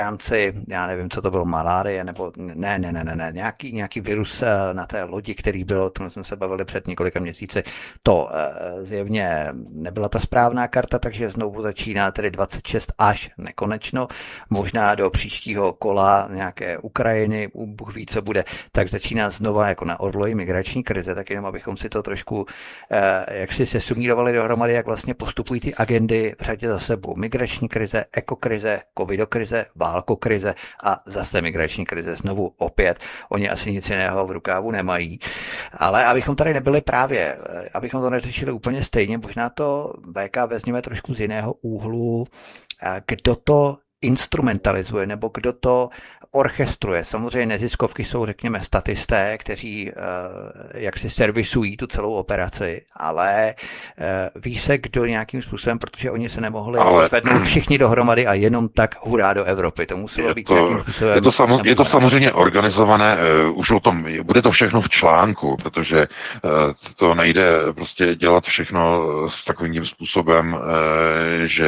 rámci, já nevím, co to bylo, malárie, nebo ne, nějaký virus na té lodi, který byl, o tom jsme se bavili před několika měsíci, to zjevně nebyla ta správná karta, takže znovu začíná tedy 26 až nekonečno, možná do příštího kola nějaké Ukrajiny, Bůh ví, co bude, tak začíná znova jako na orloji migrační krize, tak jenom abychom si to trošku jak si se sumírovali dohromady, jak vlastně postupují ty agendy v řadě za sebou. Migrační krize, ekokrize, covidokrize, válkokrize a zase migrační krize znovu opět. Oni asi nic jiného v rukávu nemají. Ale abychom tady nebyli právě, abychom to neřešili úplně stejně, možná to VK vezměme trošku z jiného úhlu, kdo to instrumentalizuje, nebo kdo to orchestruje. Samozřejmě neziskovky jsou, řekněme, statisté, kteří jak si servisují tu celou operaci, ale ví se, kdo nějakým způsobem, protože oni se nemohli Ale zvednout všichni dohromady a jenom tak hurá do Evropy. To muselo je být nějakým to, způsobem je to nabourané. samozřejmě organizované, už o tom, bude to všechno v článku, protože to nejde prostě dělat všechno s takovým tím způsobem, že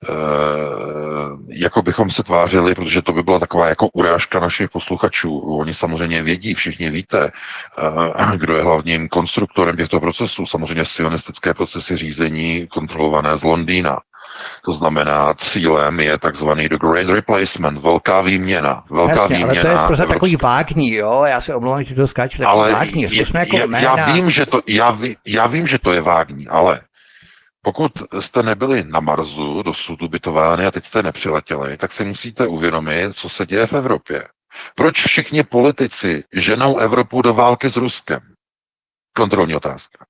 jako bychom se tvářili, protože to by byla taková jako urážka našich posluchačů. Oni samozřejmě vědí, všichni víte, kdo je hlavním konstruktorem těchto procesů. Samozřejmě sionistické procesy řízení kontrolované z Londýna. To znamená, cílem je takzvaný The Great Replacement, velká výměna. Velká Jasně, ale to je výměna prostě takový evropské. vágní, jo, já se omlouvám, že to skáču, takový Ale vágní, zkusme jako já jména. vím, já vím, že to je vágní, ale pokud jste nebyli na Marsu dosud ubytováni a teď jste nepřiletěli, tak si musíte uvědomit, co se děje v Evropě. Proč všichni politici ženou Evropu do války s Ruskem? Kontrolní otázka.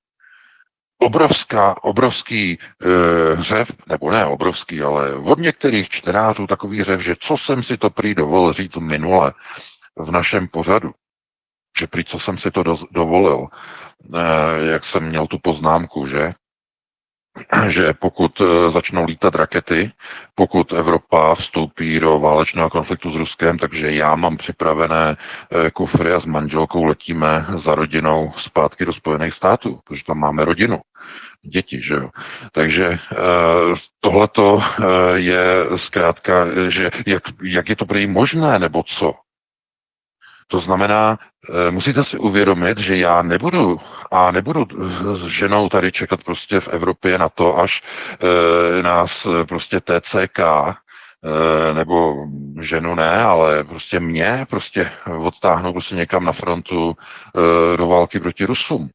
Obrovský hřev, nebo ne obrovský, ale od některých čtenářů takový hřev, že co jsem si to prý dovolil říct minule v našem pořadu, že prý co jsem si to dovolil, jak jsem měl tu poznámku, že pokud začnou lítat rakety, pokud Evropa vstoupí do válečného konfliktu s Ruskem, takže já mám připravené kufry a s manželkou letíme za rodinou zpátky do Spojených států, protože tam máme rodinu, děti, že jo. Takže tohleto je zkrátka, že jak je to prý možné, nebo co? To znamená, musíte si uvědomit, že já nebudu s ženou tady čekat prostě v Evropě na to, až nás prostě TCK, nebo ženu ne, ale prostě mě prostě odtáhnou prostě někam na frontu do války proti Rusům.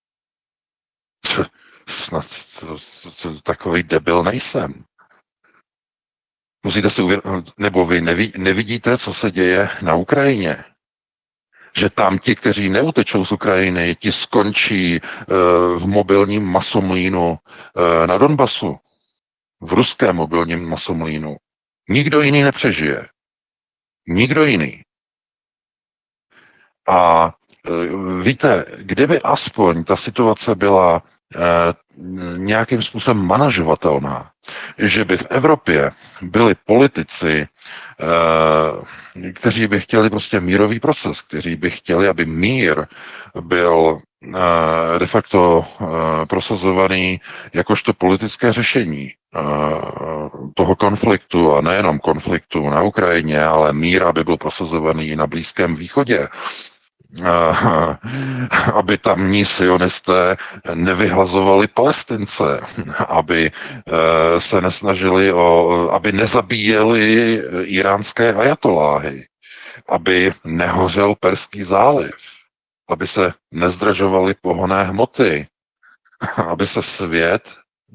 Snad takový debil nejsem. Musíte si uvědomit, nebo vy nevidíte, co se děje na Ukrajině. Že tam ti, kteří neutečou z Ukrajiny, ti skončí v mobilním masomlínu na Donbasu, v ruském mobilním masomlínu. Nikdo jiný nepřežije. Nikdo jiný. A víte, kdyby aspoň ta situace byla nějakým způsobem manažovatelná, že by v Evropě byli politici, kteří by chtěli prostě mírový proces, kteří by chtěli, aby mír byl de facto prosazovaný jakožto politické řešení toho konfliktu a nejenom konfliktu na Ukrajině, ale mír, aby byl prosazovaný i na Blízkém východě, aby tamní sionisté nevyhlazovali Palestince, aby se nesnažili aby nezabíjeli iránské ajatoláhy, aby nehořel Perský záliv, aby se nezdražovaly pohonné hmoty, aby se svět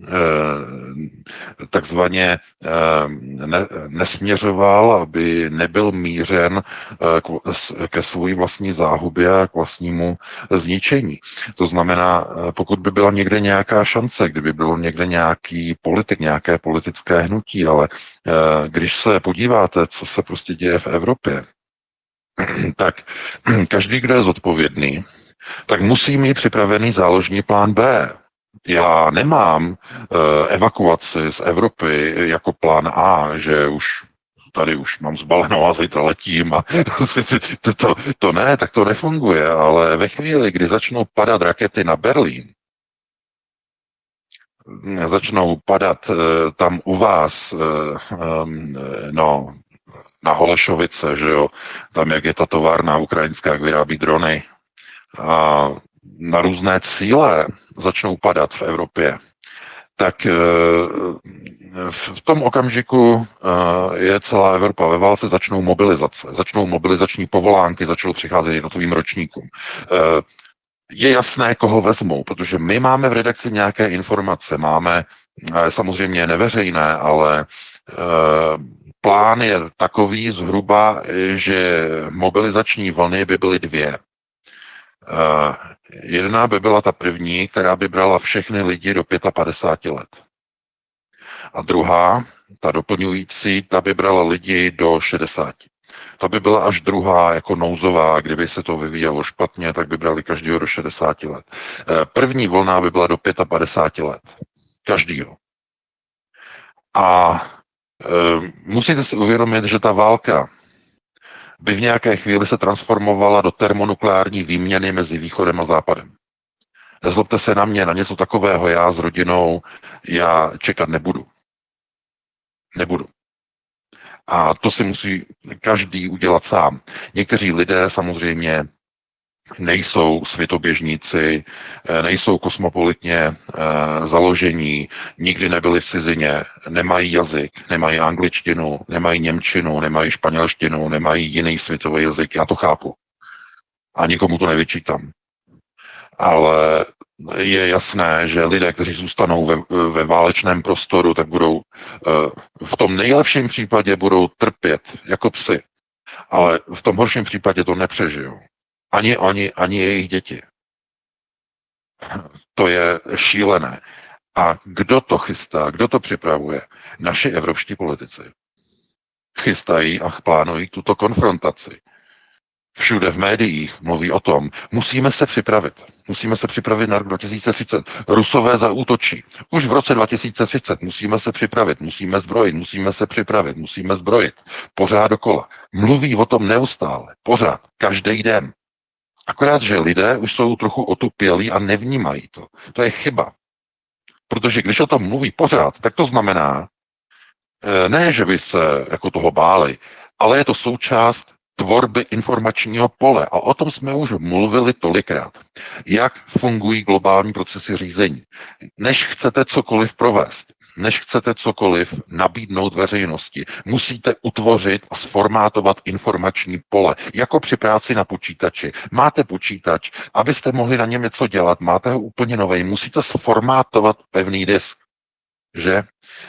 takzvaně nesměřoval, aby nebyl mířen ke své vlastní záhubě a k vlastnímu zničení. To znamená, pokud by byla někde nějaká šance, kdyby byl někde nějaký politik, nějaké politické hnutí, ale když se podíváte, co se prostě děje v Evropě, tak každý, kdo je zodpovědný, tak musí mít připravený záložní plán B. Já nemám evakuaci z Evropy jako plán A, že tady už mám zbalenou a zítra letím a to ne, tak to nefunguje, ale ve chvíli, kdy začnou padat rakety na Berlín, začnou padat tam u vás, no, na Holešovice, že jo, tam jak je ta továrna ukrajinská, jak vyrábí drony, a na různé cíle začnou padat v Evropě, tak v tom okamžiku je celá Evropa ve válce, začnou mobilizace, začnou mobilizační povolánky, začnou přicházet jednotlivým ročníkům. Je jasné, koho vezmou, protože my máme v redakci nějaké informace, máme samozřejmě neveřejné, ale plán je takový zhruba, že mobilizační vlny by byly dvě. Jedna by byla ta první, která by brala všechny lidi do 55 let. A druhá, ta doplňující, ta by brala lidi do 60. To by byla až druhá jako nouzová, kdyby se to vyvíjelo špatně, tak by brali každýho do 60 let. První vlna by byla do 55 let. Každýho. A musíte si uvědomit, že ta válka by v nějaké chvíli se transformovala do termonukleární výměny mezi východem a západem. Nezlobte se na mě, na něco takového já s rodinou, já čekat nebudu. Nebudu. A to si musí každý udělat sám. Někteří lidé samozřejmě nejsou světoběžníci, nejsou kosmopolitně založení, nikdy nebyli v cizině, nemají jazyk, nemají angličtinu, nemají němčinu, nemají španělštinu, nemají jiný světový jazyk. Já to chápu. A nikomu to nevyčítám. Ale je jasné, že lidé, kteří zůstanou ve válečném prostoru, tak budou v tom nejlepším případě budou trpět jako psy. Ale v tom horším případě to nepřežijou. Ani oni, ani jejich děti. To je šílené. A kdo to chystá, kdo to připravuje? Naši evropští politici. Chystají a plánují tuto konfrontaci. Všude v médiích mluví o tom, musíme se připravit. Musíme se připravit na rok 2030. Rusové zaútočí. Už v roce 2030 musíme se připravit, musíme zbrojit, musíme se připravit, musíme zbrojit. Pořád dokola. Mluví o tom neustále. Pořád. Každý den. Akorát, že lidé už jsou trochu otupělí a nevnímají to. To je chyba. Protože když o tom mluví pořád, tak to znamená, ne, že by se jako toho báli, ale je to součást tvorby informačního pole. A o tom jsme už mluvili tolikrát. Jak fungují globální procesy řízení. Než chcete cokoliv provést, než chcete cokoliv nabídnout veřejnosti, musíte utvořit a sformátovat informační pole. Jako při práci na počítači. Máte počítač, abyste mohli na něm něco dělat, máte ho úplně nový, musíte sformátovat pevný disk. Že?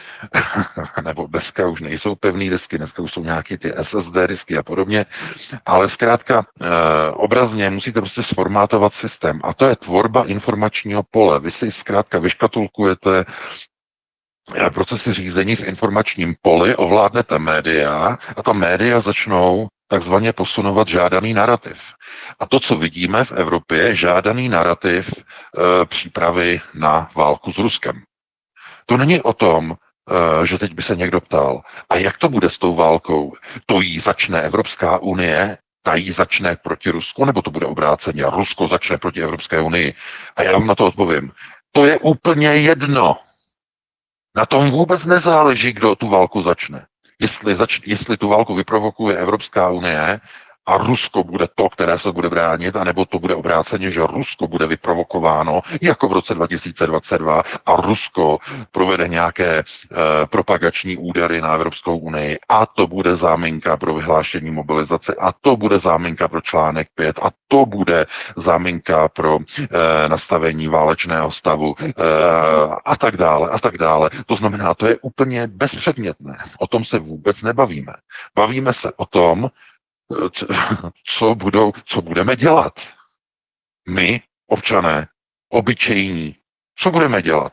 Nebo dneska už nejsou pevný disky, dneska už jsou nějaké ty SSD disky a podobně, ale zkrátka obrazně musíte prostě sformátovat systém a to je tvorba informačního pole. Vy si zkrátka vyškatulkujete procesy řízení v informačním poli, ovládnete média a ta média začnou takzvaně posunovat žádaný narrativ. A to, co vidíme v Evropě, je žádaný narrativ přípravy na válku s Ruskem. To není o tom, že teď by se někdo ptal, a jak to bude s tou válkou? To jí začne Evropská unie, ta jí začne proti Rusku, nebo to bude obráceně, Rusko začne proti Evropské unii? A já vám na to odpovím. To je úplně jedno. Na tom vůbec nezáleží, kdo tu válku začne. Jestli tu válku vyprovokuje Evropská unie a Rusko bude to, které se bude bránit, anebo to bude obráceně, že Rusko bude vyprovokováno, jako v roce 2022 a Rusko provede nějaké propagační údery na Evropskou unii a to bude záminka pro vyhlášení mobilizace a to bude záminka pro článek 5 a to bude záminka pro nastavení válečného stavu a tak dále a tak dále. To znamená, to je úplně bezpředmětné. O tom se vůbec nebavíme. Bavíme se o tom, co budeme dělat. My, občané, obyčejní, co budeme dělat?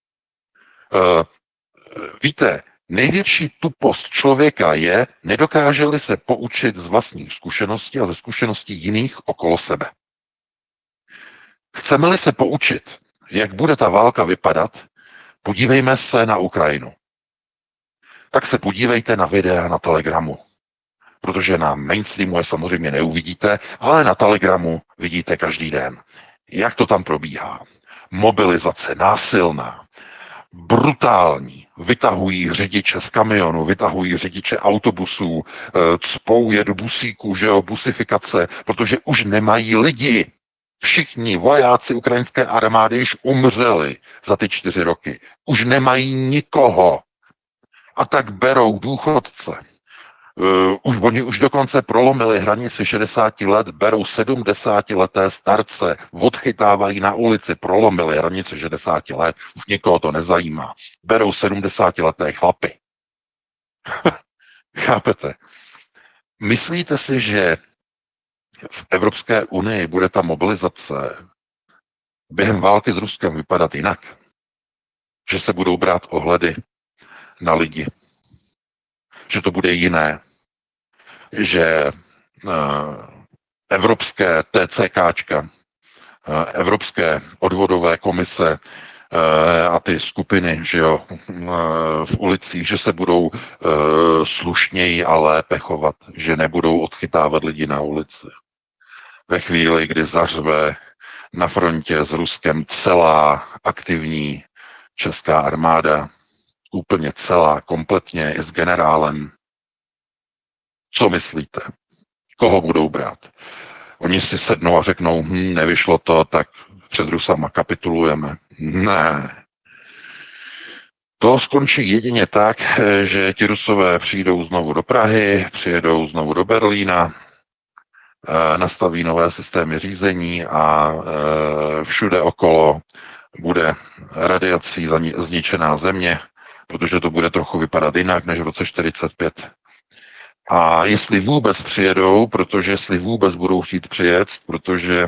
Víte, největší tupost člověka je, nedokáže-li se poučit z vlastních zkušeností a ze zkušeností jiných okolo sebe. Chceme-li se poučit, jak bude ta válka vypadat, podívejme se na Ukrajinu. Tak se podívejte na videa na Telegramu. Protože na mainstreamu je samozřejmě neuvidíte, ale na Telegramu vidíte každý den. Jak to tam probíhá? Mobilizace násilná. brutální. Vytahují řidiče z kamionu, vytahují řidiče autobusů, cpou je do busíků, že jo, busifikace, protože už nemají lidi. Všichni vojáci ukrajinské armády již umřeli za ty 4 roky. Už nemají nikoho. A tak berou důchodce. Oni už dokonce prolomili hranici 60 let, berou 70-leté starce, odchytávají na ulici, prolomili hranici 60 let, už nikoho to nezajímá. Berou 70-leté chlapy. Chápete? Myslíte si, že v Evropské unii bude ta mobilizace během války s Ruskem vypadat jinak? Že se budou brát ohledy na lidi? Že to bude jiné? Že evropské TCKčka, evropské odvodové komise a ty skupiny, že jo, v ulicích, že se budou slušněji a lépe chovat, že nebudou odchytávat lidi na ulici. Ve chvíli, kdy zařve na frontě s Ruskem celá aktivní česká armáda, úplně celá, kompletně i s generálem, co myslíte? Koho budou brát? Oni si sednou a řeknou, nevyšlo to, tak před Rusama kapitulujeme. Ne. To skončí jedině tak, že ti Rusové přijdou znovu do Prahy, přijedou znovu do Berlína, nastaví nové systémy řízení a všude okolo bude radiací zničená země, protože to bude trochu vypadat jinak než v roce 45. A jestli vůbec přijedou, protože jestli vůbec budou chtít přijet, protože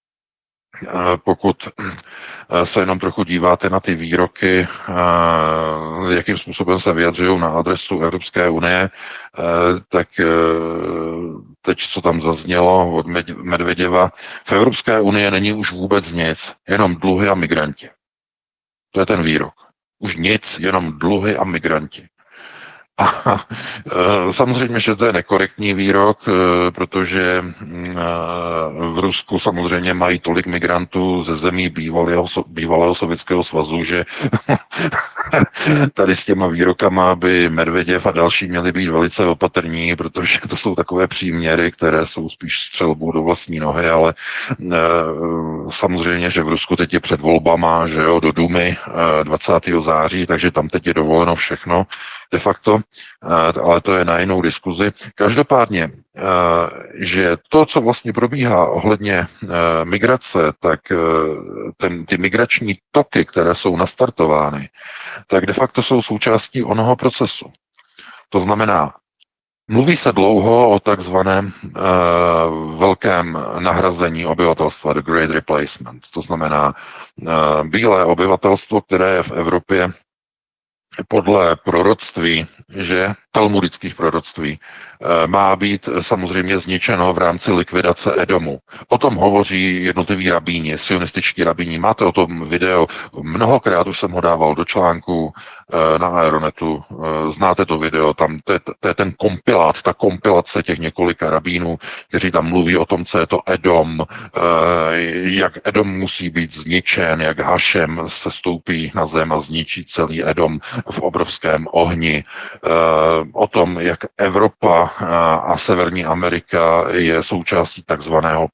pokud se jenom trochu díváte na ty výroky, jakým způsobem se vyjadřují na adresu Evropské unie, tak teď, co tam zaznělo od Medveděva, v Evropské unii není už vůbec nic, jenom dluhy a migranti. To je ten výrok. Už nic, jenom dluhy a migranti. A samozřejmě, že to je nekorektní výrok, protože v Rusku samozřejmě mají tolik migrantů ze zemí bývalého Sovětského svazu, že tady s těma výrokama by Medveděv a další měli být velice opatrní, protože to jsou takové příměry, které jsou spíš střelbou do vlastní nohy, ale samozřejmě, že v Rusku teď je před volbama, že jo, do Dumy 20. září, takže tam teď je dovoleno všechno de facto, ale to je na jinou diskuzi. Každopádně, že to, co vlastně probíhá ohledně migrace, tak ty migrační toky, které jsou nastartovány, tak de facto jsou součástí onoho procesu. To znamená, mluví se dlouho o takzvaném velkém nahrazení obyvatelstva, the great replacement. To znamená bílé obyvatelstvo, které je v Evropě podle proroctví, že talmudických proroctví, má být samozřejmě zničeno v rámci likvidace Edomu. O tom hovoří jednotliví rabíni, sionističtí rabíni. Máte o tom video, mnohokrát už jsem ho dával do článku na Aeronetu. Znáte to video, tam to je ten kompilát, ta kompilace těch několika rabínů, kteří tam mluví o tom, co je to Edom, jak Edom musí být zničen, jak Hašem se stoupí na zem a zničí celý Edom v obrovském ohni, o tom, jak Evropa a Severní Amerika je součástí takzvaného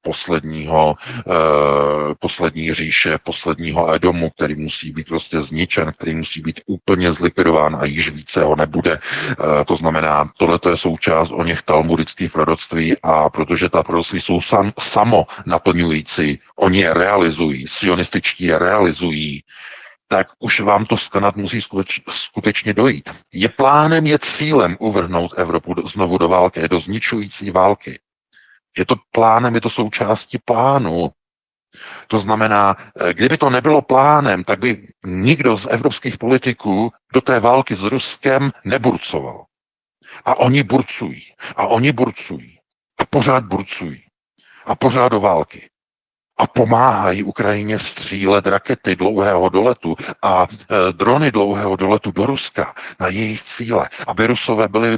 poslední říše, posledního Edomu, který musí být prostě zničen, který musí být úplně zlikvidován a již více ho nebude. To znamená, tohle je součást o něch talmudických proroctví a protože ta proroctví jsou samo naplňující, oni je realizují, sionističtí je realizují, tak už vám to snad musí skutečně dojít. Je plánem, je cílem uvrhnout Evropu znovu do války, do zničující války. Je to plánem, je to součástí plánu. To znamená, kdyby to nebylo plánem, tak by nikdo z evropských politiků do té války s Ruskem neburcoval. A oni burcují. A oni burcují. A pořád burcují. A pořád do války. A pomáhají Ukrajině střílet rakety dlouhého doletu a drony dlouhého doletu do Ruska na jejich cíle, aby Rusové byli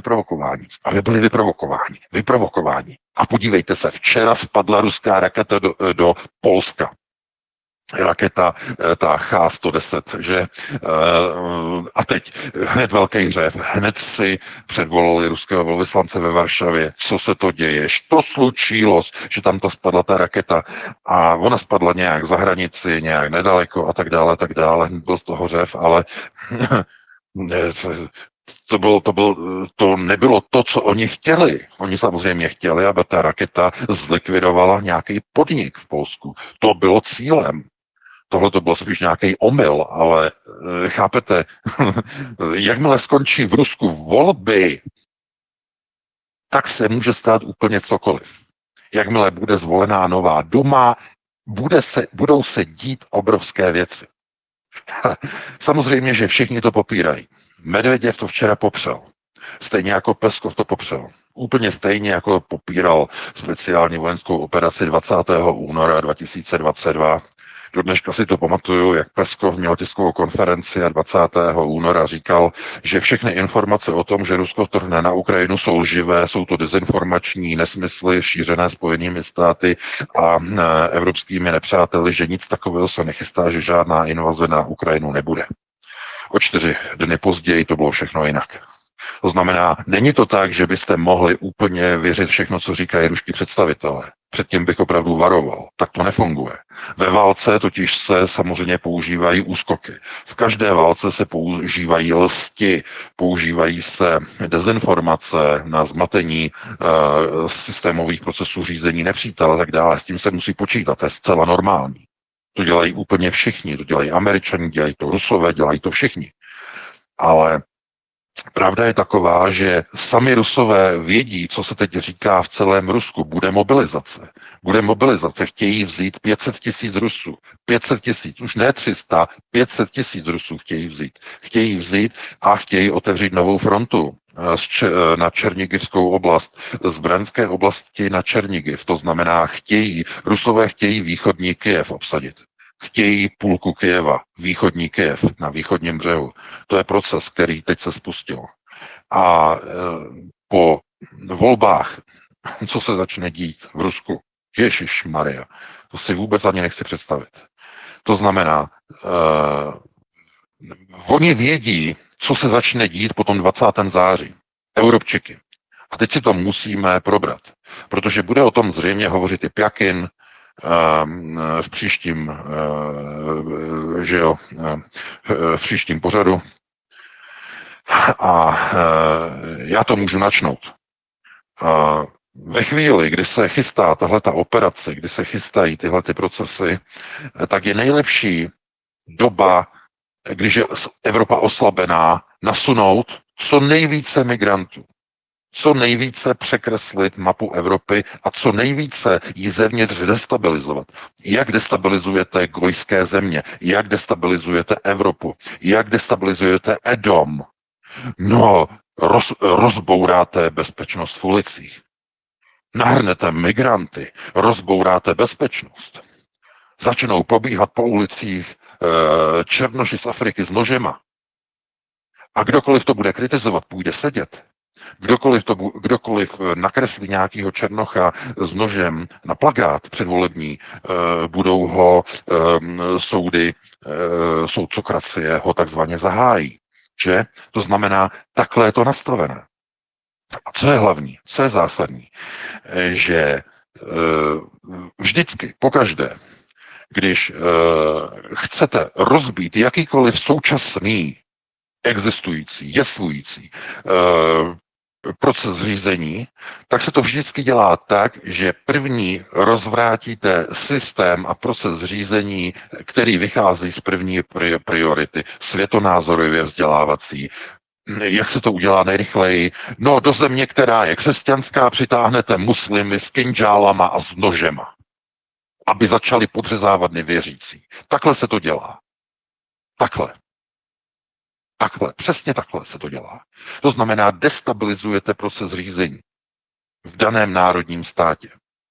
vyprovokováni. A podívejte se, včera spadla ruská raketa do Polska. raketa, ta H-110, že? A teď hned velký řev, hned si předvolali ruského velvyslance ve Varšavě, co se to děje, to slučilo, že tam to spadla ta raketa a ona spadla nějak za hranici, nějak nedaleko a tak dále, hned byl z toho řev, ale to nebylo to, co oni chtěli. Oni samozřejmě chtěli, aby ta raketa zlikvidovala nějaký podnik v Polsku. To bylo cílem. Tohle to bylo spíš nějaký omyl, ale chápete, jakmile skončí v Rusku volby, tak se může stát úplně cokoliv. Jakmile bude zvolená nová duma, budou se dít obrovské věci. Samozřejmě, že všichni to popírají. Medveděv to včera popřel. Stejně jako Peskov to popřel. Úplně stejně jako popíral speciální vojenskou operaci 20. února 2022. Do dneška si to pamatuju, jak Peskov měl tiskovou konferenci a 20. února říkal, že všechny informace o tom, že Rusko vtrhne na Ukrajinu, jsou lživé, jsou to dezinformační nesmysly šířené Spojenými státy a evropskými nepřáteli, že nic takového se nechystá, že žádná invaze na Ukrajinu nebude. O 4 dny později to bylo všechno jinak. To znamená, není to tak, že byste mohli úplně věřit všechno, co říkají ruští představitelé. Předtím bych opravdu varoval. Tak to nefunguje. Ve válce totiž se samozřejmě používají úskoky. V každé válce se používají lsti, používají se dezinformace na zmatení systémových procesů řízení nepřítele a tak dále. S tím se musí počítat, to je zcela normální. To dělají úplně všichni, to dělají Američani, dělají to Rusové, dělají to všichni. Ale pravda je taková, že sami Rusové vědí, co se teď říká v celém Rusku. Bude mobilizace. Bude mobilizace. Chtějí vzít 500 000 Rusů. 500 000, už ne 300, 500 000 Rusů chtějí vzít. Chtějí vzít a chtějí otevřít novou frontu na Černigivskou oblast, z Brandské oblasti na Černigiv. To znamená, Rusové chtějí východní Kyjev obsadit. Chtějí půlku Kyjeva, východní Kyjev na východním břehu. To je proces, který teď se spustil. A po volbách, co se začne dít v Rusku, Ježišmarja, to si vůbec ani nechci představit. To znamená, oni vědí, co se začne dít po tom 20. září. Evropčiky. A teď si to musíme probrat, protože bude o tom zřejmě hovořit i Pjakin, v příštím, v příštím pořadu. A já to můžu načnout. Ve chvíli, kdy se chystá tahleta operace, kdy se chystají tyhle ty procesy, tak je nejlepší doba, když je Evropa oslabená, nasunout co nejvíce migrantů. Co nejvíce překreslit mapu Evropy a co nejvíce ji zevnitř destabilizovat. Jak destabilizujete gojské země, jak destabilizujete Evropu, jak destabilizujete Edom. No, rozbouráte bezpečnost v ulicích. Nahrnete migranty, rozbouráte bezpečnost. Začnou pobíhat po ulicích černoši z Afriky s nožema. A kdokoliv to bude kritizovat, půjde sedět. Kdokoliv nakreslí nějakého černocha s nožem na plakát předvolební, budou ho soudy, soudcokracie ho takzvaně zahájí. Že? To znamená, takhle je to nastavené. A co je hlavní, co je zásadní, že vždycky, pokaždé, když chcete rozbít jakýkoliv současný, existující, jestvující proces řízení, tak se to vždycky dělá tak, že první rozvrátíte systém a proces řízení, který vychází z první priority, světonázorově vzdělávací. Jak se to udělá nejrychleji? No, do země, která je křesťanská, přitáhnete muslimy s kinžálama a s nožema, aby začali podřezávat nevěřící. Takhle se to dělá. Takhle. Přesně takhle se to dělá. To znamená, destabilizujete proces řízení v daném národním státě.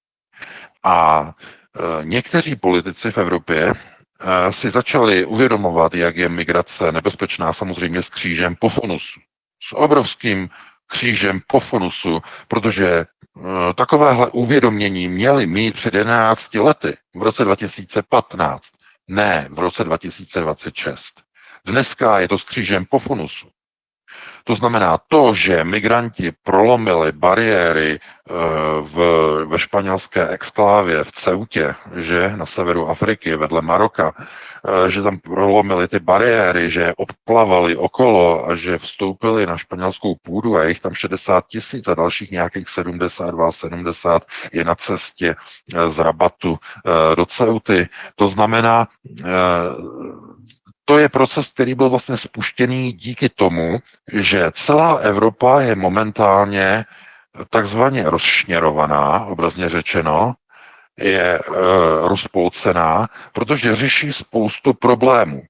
A někteří politici v Evropě si začali uvědomovat, jak je migrace nebezpečná, samozřejmě s křížem po fonusu. S obrovským křížem po fonusu, protože takovéhle uvědomění měli mít před 11 lety, v roce 2015. Ne v roce 2026. Dneska je to s křížem po funusu. To znamená to, že migranti prolomili bariéry ve španělské exklávě v Ceutě, že na severu Afriky vedle Maroka, že tam prolomili ty bariéry, že odplavali okolo a že vstoupili na španělskou půdu a jich tam 60 000 a dalších nějakých 70 je na cestě z Rabatu do Ceuty. To znamená, to je proces, který byl vlastně spuštěný díky tomu, že celá Evropa je momentálně takzvaně rozšněrovaná, obrazně řečeno, je rozpolcená, protože řeší spoustu problémů.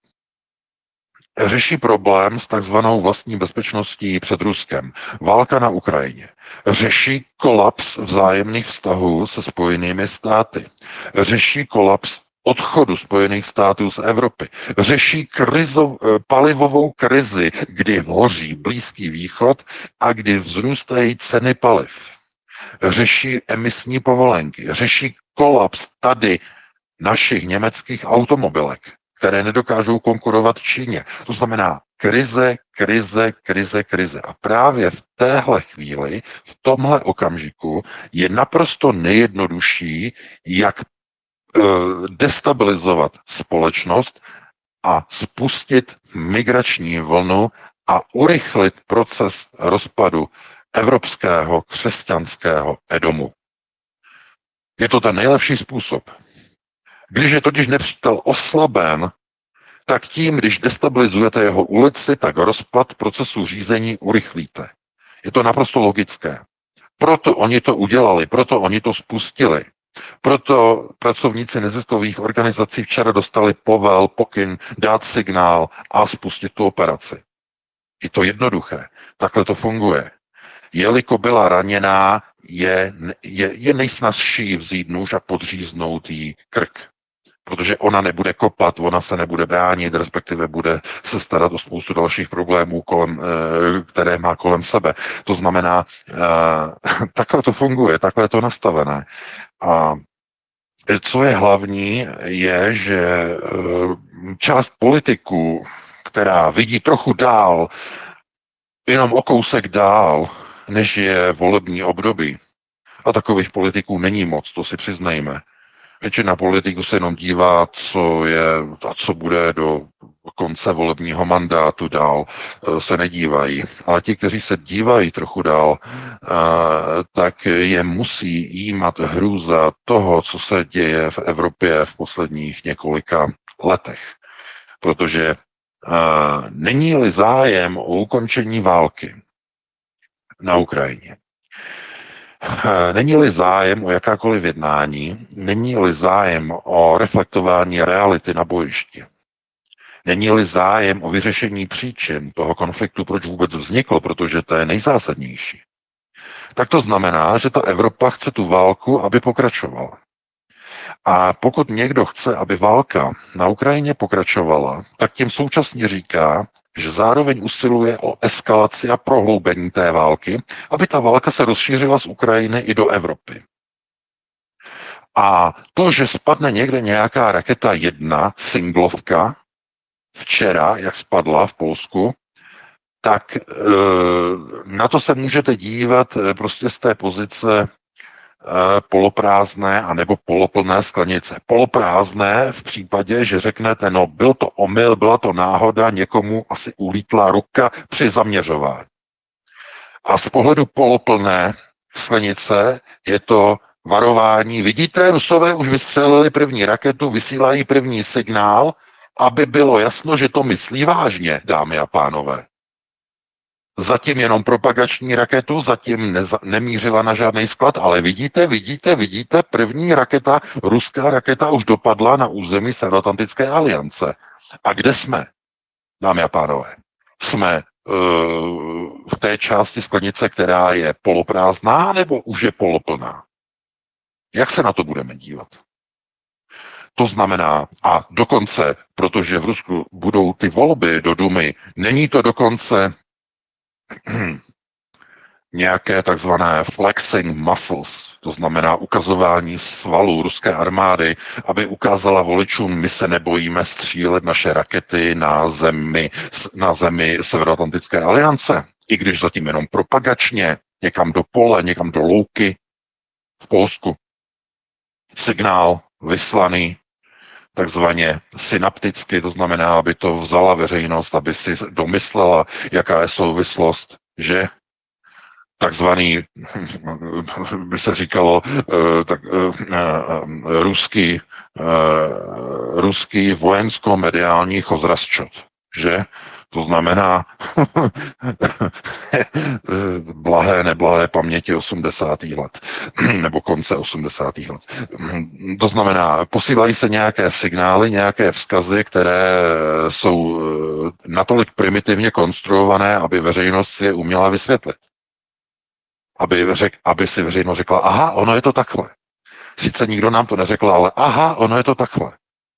Řeší problém s takzvanou vlastní bezpečností před Ruskem. Válka na Ukrajině. Řeší kolaps vzájemných vztahů se Spojenými státy. Řeší kolaps odchodu Spojených států z Evropy. Řeší palivovou krizi, kdy hoří Blízký východ a kdy vzrůstají ceny paliv. Řeší emisní povolenky. Řeší kolaps tady našich německých automobilek, které nedokážou konkurovat Číně. To znamená krize, krize, krize, krize. A právě v téhle chvíli, v tomhle okamžiku je naprosto nejjednodušší, jak destabilizovat společnost a spustit migrační vlnu a urychlit proces rozpadu evropského křesťanského Edomu. Je to ten nejlepší způsob. Když je totiž nepřítel oslaben, tak tím, když destabilizujete jeho ulici, tak rozpad procesu řízení urychlíte. Je to naprosto logické. Proto oni to udělali, proto oni to spustili. Proto pracovníci neziskových organizací včera dostali pokyn, dát signál a spustit tu operaci. Je to jednoduché. Takhle to funguje. Je-li byla raněná, je nejsnazší vzít nůž a podříznout jí krk. Protože ona nebude kopat, ona se nebude bránit, respektive bude se starat o spoustu dalších problémů, které má kolem sebe. To znamená, takhle to funguje, takhle je to nastavené. A co je hlavní, je, že část politiků, která vidí trochu dál, jenom o kousek dál, než je volební období, a takových politiků není moc, to si přiznejme. Většina politiků se jenom dívá, co je a co bude do konce volebního mandátu dál, se nedívají. Ale ti, kteří se dívají trochu dál, tak je musí jímat hrůza toho, co se děje v Evropě v posledních několika letech. Protože není-li zájem o ukončení války na Ukrajině, není-li zájem o jakákoliv jednání, není-li zájem o reflektování reality na bojišti, není-li zájem o vyřešení příčin toho konfliktu, proč vůbec vznikl, protože to je nejzásadnější, tak to znamená, že ta Evropa chce tu válku, aby pokračovala. A pokud někdo chce, aby válka na Ukrajině pokračovala, tak tím současně říká, že zároveň usiluje o eskalaci a prohloubení té války, aby ta válka se rozšířila z Ukrajiny i do Evropy. A to, že spadne někde nějaká raketa 1, singlovka, včera, jak spadla v Polsku, tak na to se můžete dívat prostě z té pozice poloprázdné anebo poloplné sklenice. Poloprázdné v případě, že řeknete, no byl to omyl, byla to náhoda, někomu asi ulítla ruka při zaměřování. A z pohledu poloplné sklenice je to varování. Vidíte, Rusové už vystřelili první raketu, vysílají první signál, aby bylo jasno, že to myslí vážně, dámy a pánové. Zatím jenom propagační raketu, zatím nemířila na žádný sklad, ale vidíte, první raketa, ruská raketa už dopadla na území Severoatlantické aliance. A kde jsme, dámy a pánové? Jsme v té části sklenice, která je poloprázdná, nebo už je poloplná? Jak se na to budeme dívat? To znamená, a dokonce, protože v Rusku budou ty volby do Dumy, není to dokonce nějaké takzvané flexing muscles, To znamená ukazování svalů ruské armády, aby ukázala voličům, my se nebojíme střílet naše rakety na zemi Severoatlantické aliance, i když zatím jenom propagačně, někam do pole, někam do louky v Polsku. Signál vyslaný takzvaně synapticky, to znamená, aby to vzala veřejnost, aby si domyslela, jaká je souvislost, že takzvaný, by se říkalo, ruský vojensko-mediální chozrasčot, že? To znamená neblahé paměti 80. let, nebo konce 80. let. To znamená, posílají se nějaké signály, nějaké vzkazy, které jsou natolik primitivně konstruované, aby veřejnost si je uměla vysvětlit. Aby si veřejnost řekla, aha, ono je to takhle. Sice nikdo nám to neřekl, ale aha, ono je to takhle.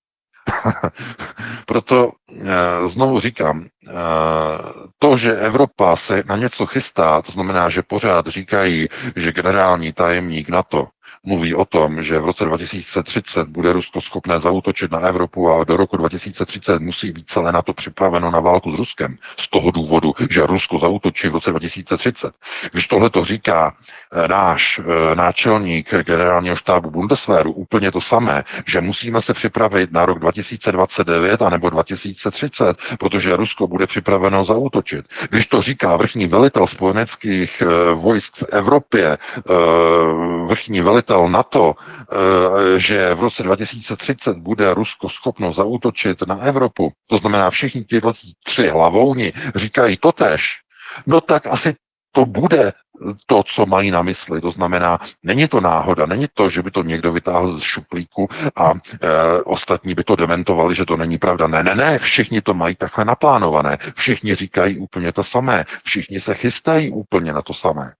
Proto znovu říkám, to, že Evropa se na něco chystá, to znamená, že pořád říkají, že generální tajemník NATO mluví o tom, že v roce 2030 bude Rusko schopné zaútočit na Evropu a do roku 2030 musí být celé NATO připraveno na válku s Ruskem. Z toho důvodu, že Rusko zaútočí v roce 2030. Když tohle to říká náš náčelník generálního štábu Bundeswehru úplně to samé, že musíme se připravit na rok 2029 anebo 2030, protože Rusko bude připraveno zaútočit. Když to říká vrchní velitel spojeneckých vojsk v Evropě, vrchní velitel NATO, že v roce 2030 bude Rusko schopno zaútočit na Evropu, to znamená všichni tyhle tři hlavouni říkají totéž, no tak asi to bude to, co mají na mysli. To znamená, není to náhoda, není to, že by to někdo vytáhl z šuplíku a ostatní by to dementovali, že to není pravda. Ne, všichni to mají takhle naplánované. Všichni říkají úplně to samé. Všichni se chystají úplně na to samé.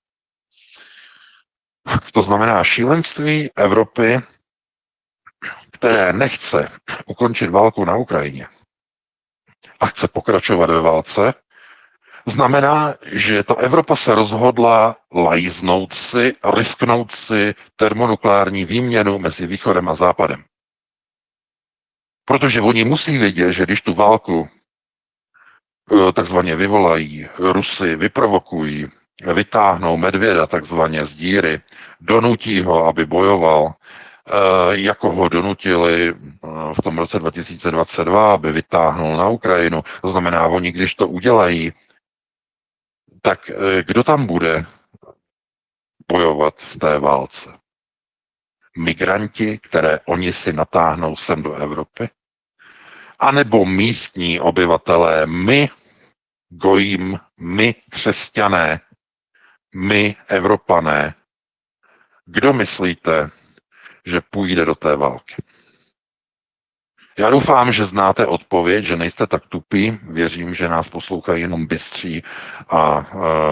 To znamená šílenství Evropy, které nechce ukončit válku na Ukrajině a chce pokračovat ve válce, znamená, že ta Evropa se rozhodla lajznout si, risknout si termonukleární výměnu mezi východem a západem. Protože oni musí vědět, že když tu válku takzvaně vyvolají, Rusy vyprovokují, vytáhnou medvěda takzvaně z díry, donutí ho, aby bojoval, jako ho donutili v tom roce 2022, aby vytáhnul na Ukrajinu. To znamená, oni když to udělají, tak kdo tam bude bojovat v té válce? Migranti, které oni si natáhnou sem do Evropy? A nebo místní obyvatelé, my, gojím, my, křesťané, my, Evropané? Kdo myslíte, že půjde do té války? Já doufám, že znáte odpověď, že nejste tak tupí. Věřím, že nás poslouchají jenom bystří a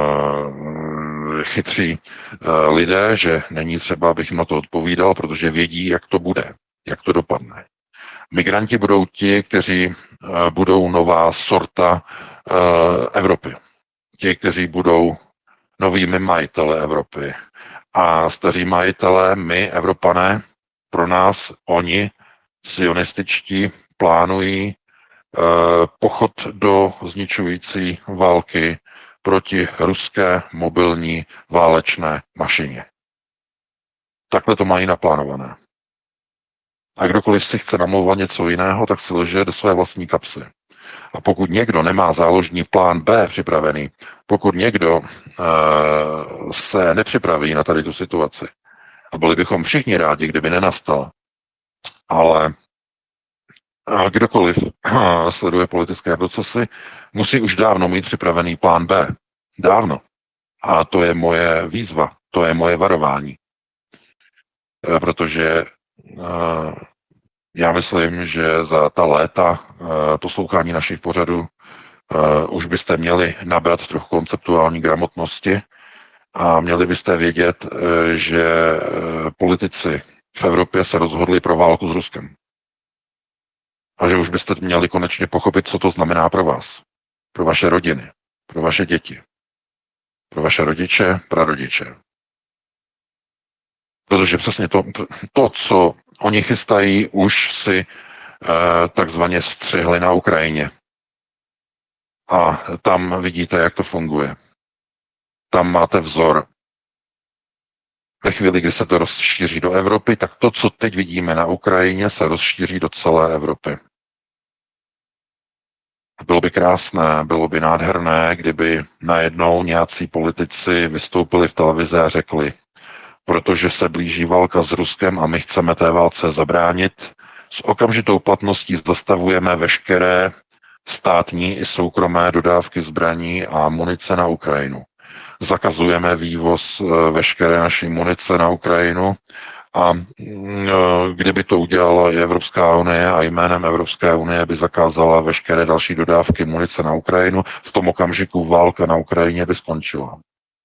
chytří lidé, že není třeba, abych jim na to odpovídal, protože vědí, jak to bude, jak to dopadne. Migranti budou ti, kteří budou nová sorta Evropy. Ti, kteří budou novými majiteli Evropy. A staří majitelé, my, Evropané, pro nás, oni, sionističtí, plánují pochod do zničující války proti ruské mobilní válečné mašině. Takhle to mají naplánované. A kdokoliv si chce namlouvat něco jiného, tak si lže do své vlastní kapsy. A pokud někdo nemá záložní plán B připravený, pokud někdo se nepřipraví na tady tu situaci, a byli bychom všichni rádi, kdyby nenastala, ale kdokoliv sleduje politické procesy, musí už dávno mít připravený plán B. Dávno. A to je moje výzva, to je moje varování. Protože já myslím, že za ta léta poslouchání našich pořadů už byste měli nabrat trochu konceptuální gramotnosti a měli byste vědět, že politici v Evropě se rozhodli pro válku s Ruskem. A že už byste měli konečně pochopit, co to znamená pro vás, pro vaše rodiny, pro vaše děti, pro vaše rodiče, prarodiče. Protože přesně to, co oni chystají, už si takzvaně střihli na Ukrajině. A tam vidíte, jak to funguje. Tam máte vzor. Ve chvíli, kdy se to rozšíří do Evropy, tak to, co teď vidíme na Ukrajině, se rozšíří do celé Evropy. Bylo by krásné, bylo by nádherné, kdyby najednou nějací politici vystoupili v televizi a řekli, protože se blíží válka s Ruskem a my chceme té válce zabránit, s okamžitou platností zastavujeme veškeré státní i soukromé dodávky zbraní a munice na Ukrajinu. Zakazujeme vývoz veškeré naší munice na Ukrajinu a kdyby to udělala i Evropská unie a jménem Evropské unie by zakázala veškeré další dodávky munice na Ukrajinu, v tom okamžiku válka na Ukrajině by skončila.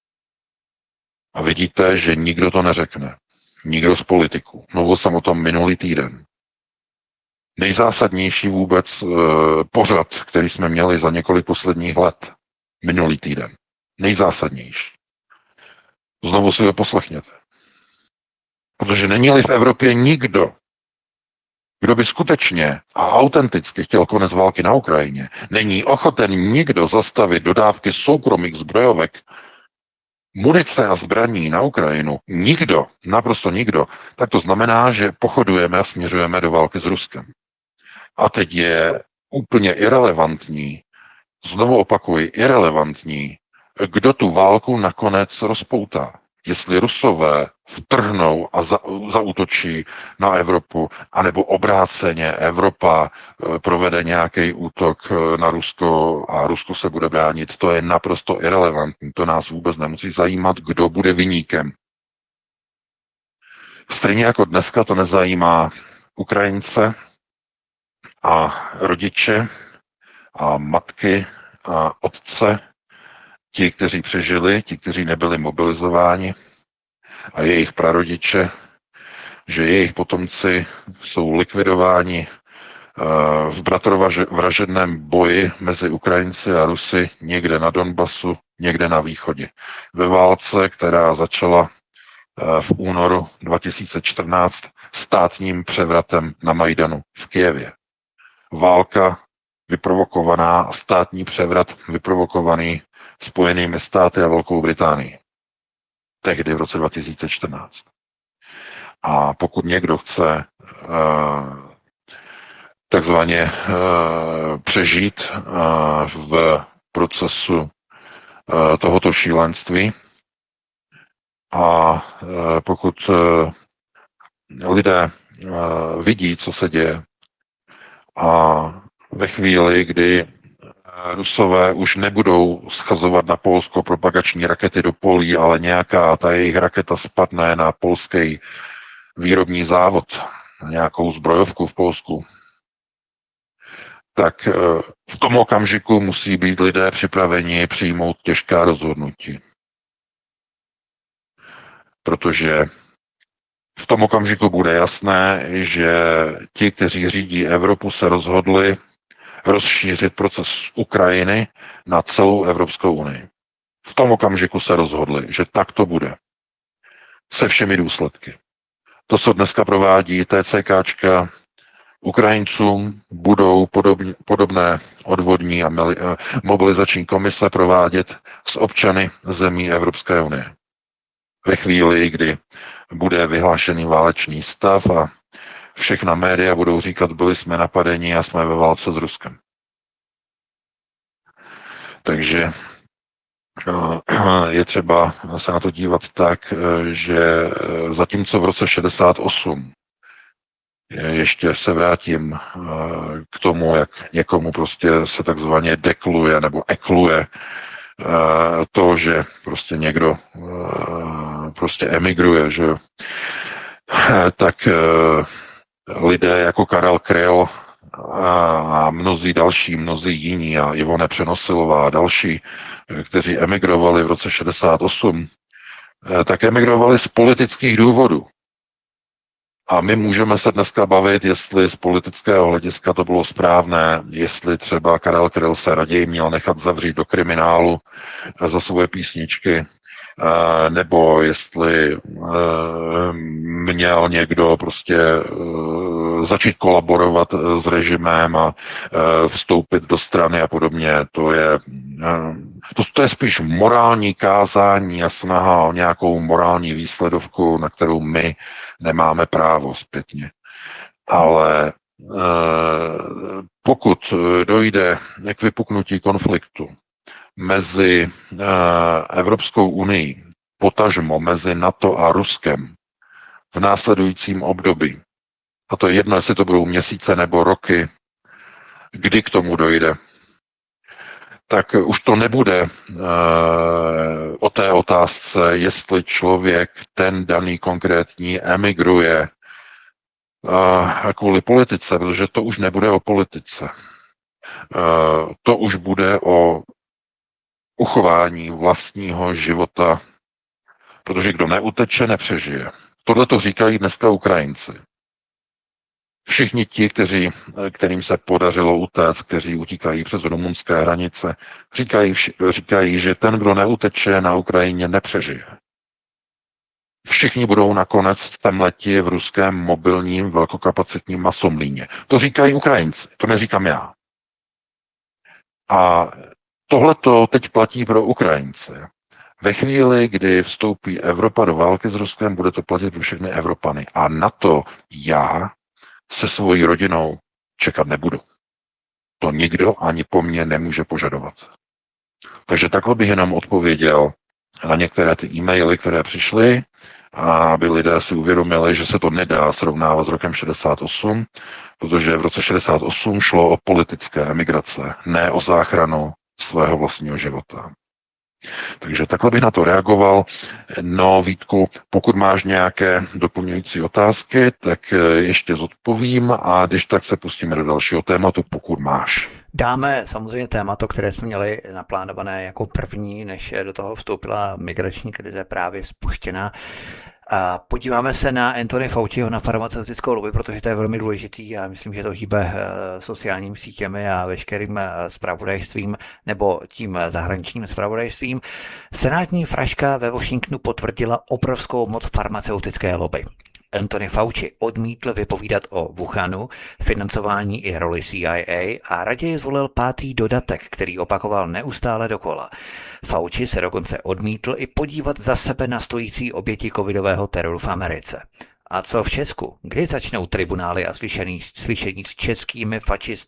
A vidíte, že nikdo to neřekne. Nikdo z politiků. Mluvil jsem o tom minulý týden. Nejzásadnější vůbec pořad, který jsme měli za několik posledních let. Minulý týden. Nejzásadnější. Znovu si ho poslechněte. Protože není-li v Evropě nikdo, kdo by skutečně a autenticky chtěl konec války na Ukrajině, není ochoten nikdo zastavit dodávky soukromých zbrojovek, munice a zbraní na Ukrajinu, nikdo, naprosto nikdo, tak to znamená, že pochodujeme a směřujeme do války s Ruskem. A teď je úplně irelevantní, znovu opakuji, irelevantní, kdo tu válku nakonec rozpoutá. Jestli Rusové vtrhnou a zaútočí na Evropu, anebo obráceně Evropa provede nějaký útok na Rusko a Rusko se bude bránit, to je naprosto irelevantní. To nás vůbec nemusí zajímat, kdo bude viníkem. Stejně jako dneska to nezajímá Ukrajince a rodiče a matky a otce, ti, kteří přežili, ti, kteří nebyli mobilizováni a jejich prarodiče, že jejich potomci jsou likvidováni v bratrovražedném boji mezi Ukrajinci a Rusy někde na Donbasu, někde na východě. Ve válce, která začala v únoru 2014 státním převratem na Majdanu v Kyjevě. Válka vyprovokovaná a státní převrat vyprovokovaný Spojenými státy a Velkou Británií. Tehdy v roce 2014. A pokud někdo chce takzvaně přežít v procesu tohoto šílenství a pokud lidé vidí, co se děje a ve chvíli, kdy Rusové už nebudou schazovat na Polsko propagační rakety do polí, ale nějaká ta jejich raketa spadne na polský výrobní závod, na nějakou zbrojovku v Polsku, tak v tom okamžiku musí být lidé připraveni přijmout těžká rozhodnutí. Protože v tom okamžiku bude jasné, že ti, kteří řídí Evropu, se rozhodli rozšířit proces Ukrajiny na celou Evropskou unii. V tom okamžiku se rozhodli, že tak to bude. Se všemi důsledky. To, co dneska provádí TCKčka, Ukrajincům budou podobné odvodní a mobilizační komise provádět s občany zemí Evropské unie. Ve chvíli, kdy bude vyhlášený válečný stav a všechna média budou říkat, byli jsme napadeni a jsme ve válce s Ruskem. Takže je třeba se na to dívat tak, že zatímco v roce 68 ještě se vrátím k tomu, jak někomu prostě se takzvaně dekluje nebo ekluje to, že prostě někdo prostě emigruje, že jo. Tak lidé jako Karel Kryl a mnozí jiní a Ivone Přenosilová a další, kteří emigrovali v roce 68, tak emigrovali z politických důvodů. A my můžeme se dneska bavit, jestli z politického hlediska to bylo správné, jestli třeba Karel Kryl se raději měl nechat zavřít do kriminálu za svoje písničky, nebo jestli měl někdo prostě začít kolaborovat s režimem a vstoupit do strany a podobně. To je spíš morální kázání a snaha o nějakou morální výsledovku, na kterou my nemáme právo zpětně. Ale pokud dojde k vypuknutí konfliktu mezi Evropskou unii, potažmo mezi NATO a Ruskem v následujícím období, a to je jedno, jestli to budou měsíce nebo roky, kdy k tomu dojde, tak už to nebude o té otázce, jestli člověk, ten daný konkrétní, emigruje kvůli politice, protože to už nebude o politice. To už bude o uchování vlastního života, protože kdo neuteče, nepřežije. Tohle to říkají dneska Ukrajinci. Všichni ti, kterým se podařilo utéct, kteří utíkají přes rumunské hranice, říkají, že ten, kdo neuteče na Ukrajině, nepřežije. Všichni budou nakonec stemleti v ruském mobilním velkokapacitním masomlíně. To říkají Ukrajinci, to neříkám já. A tohleto teď platí pro Ukrajince. Ve chvíli, kdy vstoupí Evropa do války s Ruskem, bude to platit pro všechny Evropany. A na to já se svojí rodinou čekat nebudu. To nikdo ani po mně nemůže požadovat. Takže takhle bych jenom odpověděl na některé ty e-maily, které přišly, aby lidé si uvědomili, že se to nedá srovnávat s rokem 68, protože v roce 68 šlo o politické emigrace, ne o záchranu svého vlastního života. Takže takhle bych na to reagoval. No, Vítku, pokud máš nějaké doplňující otázky, tak ještě zodpovím a když tak se pustíme do dalšího tématu, pokud máš. Dáme samozřejmě téma, které jsme měli naplánované jako první, než do toho vstoupila migrační krize právě spuštěná. A podíváme se na Anthony Fauciho, na farmaceutickou lobby, protože to je velmi důležitý a myslím, že to hýbe sociálními sítěmi a veškerým zpravodajstvím nebo tím zahraničním zpravodajstvím. Senátní fraška ve Washingtonu potvrdila obrovskou moc farmaceutické lobby. Anthony Fauci odmítl vypovídat o Wuhanu, financování i roli CIA a raději zvolil 5. dodatek, který opakoval neustále dokola. Fauci se dokonce odmítl i podívat za sebe na stojící oběti covidového teroru v Americe. A co v Česku? Kdy začnou tribunály a slyšení s českými